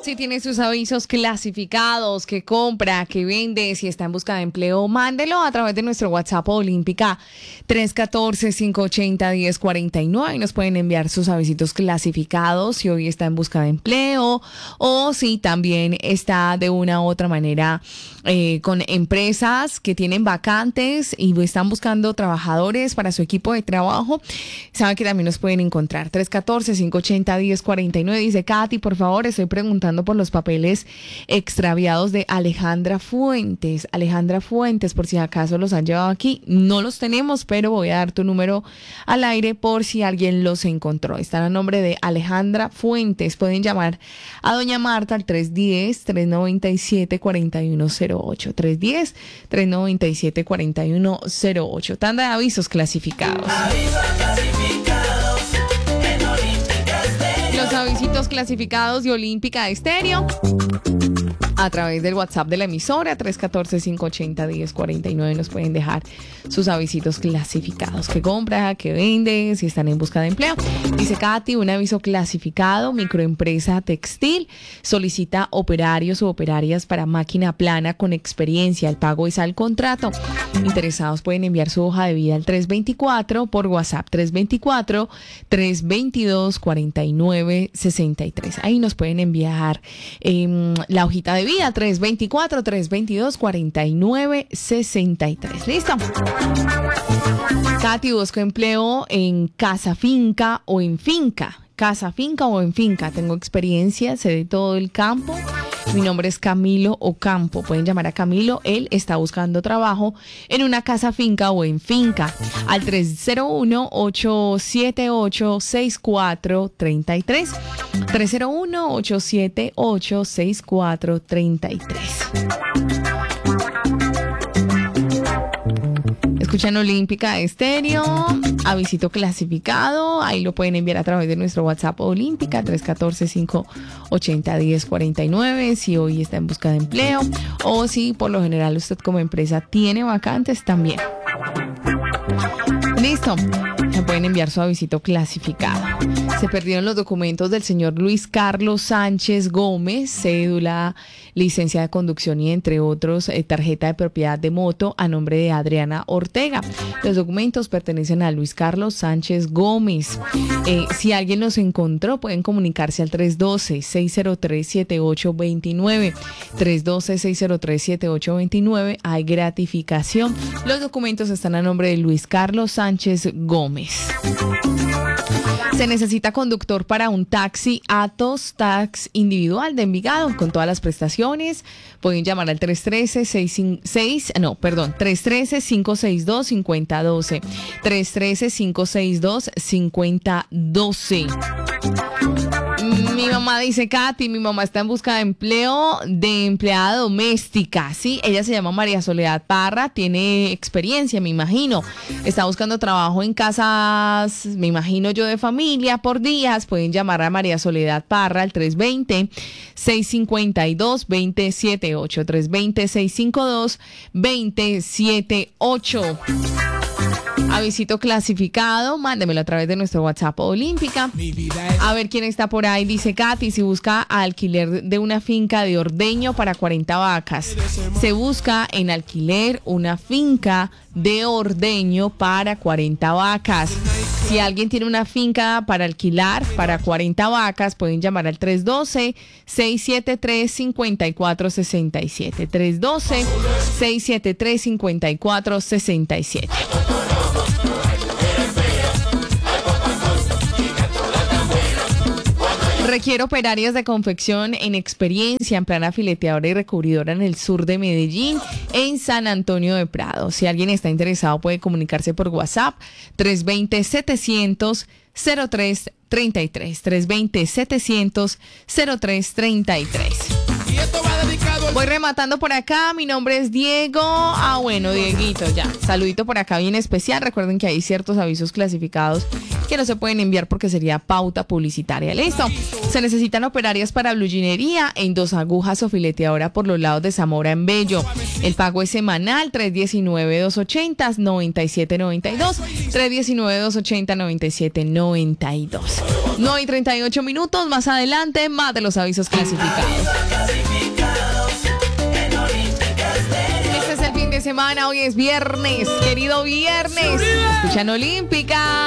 Si tiene sus avisos clasificados, que compra, que vende, si está en busca de empleo, mándelo a través de nuestro WhatsApp Olímpica 314-580-1049. Nos pueden enviar sus avisitos clasificados si hoy está en busca de empleo o si también está de una u otra manera con empresas que tienen vacantes y están buscando trabajadores para su equipo de trabajo. Saben que también nos pueden encontrar. 314-580-1049. Dice Katy, por favor, estoy preguntando por los papeles extraviados de Alejandra Fuentes. Alejandra Fuentes, por si acaso los han llevado aquí. No los tenemos, pero voy a dar tu número al aire por si alguien los encontró. Están a nombre de Alejandra Fuentes. Pueden llamar a doña Marta al 310-397-4108. 310-397-4108. Tanda de avisos clasificados. Los avisitos clasificados de Olímpica Estéreo a través del WhatsApp de la emisora 314-580-1049 nos pueden dejar sus avisitos clasificados, que compra, que vende, si están en busca de empleo. Dice Katy, un aviso clasificado: microempresa textil solicita operarios o operarias para máquina plana con experiencia, el pago es al contrato. Interesados pueden enviar su hoja de vida al 324 por WhatsApp 324-322-4963. Ahí nos pueden enviar la hojita de vida 324-322-4963. ¿Listo? Katy, busco empleo en casa finca o en finca. Casa finca o en finca. Tengo experiencia, sé de todo el campo. Mi nombre es Camilo Ocampo. Pueden llamar a Camilo. Él está buscando trabajo en una casa finca o en finca. Al 301-878-6433. 301-878-6433. Escuchan Olímpica Estéreo, avisito clasificado, ahí lo pueden enviar a través de nuestro WhatsApp Olímpica 314-580-1049 si hoy está en busca de empleo o si por lo general usted como empresa tiene vacantes también. Listo, se pueden enviar su avisito clasificado. Se perdieron los documentos del señor Luis Carlos Sánchez Gómez, cédula, licencia de conducción y entre otros tarjeta de propiedad de moto a nombre de Adriana Ortega. Los documentos pertenecen a Luis Carlos Sánchez Gómez. Si alguien los encontró, pueden comunicarse al 312-603-7829. 312-603-7829. Hay gratificación. Los documentos están a nombre de Luis Carlos Sánchez Gómez. Se necesita conductor para un taxi Atos Tax individual de Envigado con todas las prestaciones. Pueden llamar al 313-562-5012. 313-562-5012. Mi mamá dice, Katy, mi mamá está en busca de empleo de empleada doméstica, ¿sí? Ella se llama María Soledad Parra, tiene experiencia, me imagino. Está buscando trabajo en casas, me imagino yo, de familia por días. Pueden llamar a María Soledad Parra al 320-652-2078. 320-652-2078. Avisito clasificado, mándemelo a través de nuestro WhatsApp Olímpica. A ver quién está por ahí. Dice Katy, si busca alquiler de una finca de ordeño para 40 vacas. Se busca en alquiler una finca de ordeño para 40 vacas. Si alguien tiene una finca para alquilar para 40 vacas, pueden llamar al 312-673-5467. 312-673-5467. Requiero operarias de confección en experiencia en plana fileteadora y recubridora en el sur de Medellín, en San Antonio de Prado. Si alguien está interesado, puede comunicarse por WhatsApp 320-700-0333. 320-700-0333. Voy rematando por acá. Mi nombre es Diego. Bueno, Dieguito, ya. Saludito por acá bien especial. Recuerden que hay ciertos avisos clasificados que no se pueden enviar porque sería pauta publicitaria. Listo. Se necesitan operarias para bluginería en Dos Agujas o fileteadora por los lados de Zamora en Bello. El pago es semanal, 319-280-9792, 319-280-9792. 9:38 minutos, más adelante, más de los avisos clasificados. Este es el fin de semana, hoy es viernes, querido viernes. Escuchan Olímpica.